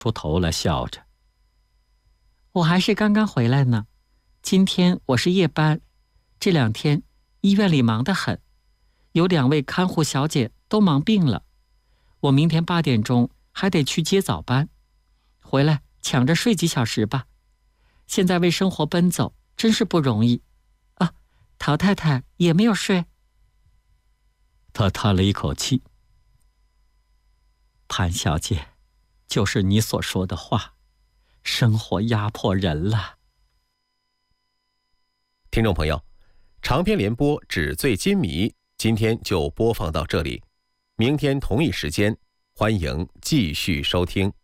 出头来笑着。 我还是刚刚回来呢，今天我是夜班，这2天医院里忙得很，有2位看护小姐都忙病了，我明天8点钟还得去接早班，回来抢着睡几小时吧。现在为生活奔走真是不容易啊！陶太太也没有睡。 他叹了一口气。潘小姐，就是你所说的话，生活压迫人了。 听众朋友，长篇联播《纸醉金迷》今天就播放到这里，明天同一时间，欢迎继续收听。